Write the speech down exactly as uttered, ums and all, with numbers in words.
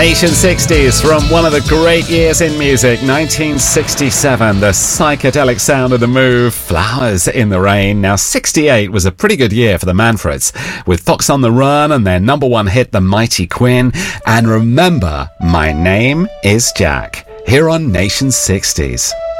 Nation sixties from one of the great years in music, nineteen sixty-seven, the psychedelic sound of The Move, Flowers in the Rain. Now, sixty-eight was a pretty good year for the Manfreds, with Fox on the Run and their number one hit, The Mighty Quinn, and Remember, My Name is Jack, here on Nation sixties.